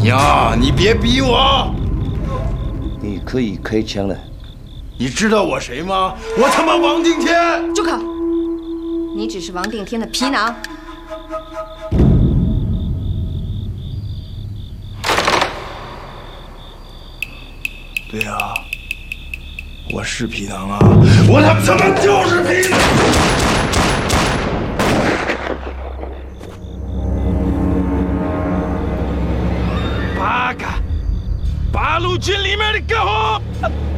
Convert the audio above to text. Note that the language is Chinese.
娘，你别逼我！ 你可以开枪了。 你知道我谁吗？我他妈王定天！ 住口！你只是王定天的皮囊。 对啊，我是皮囊啊！我他妈就是皮囊！八路军里面的干活。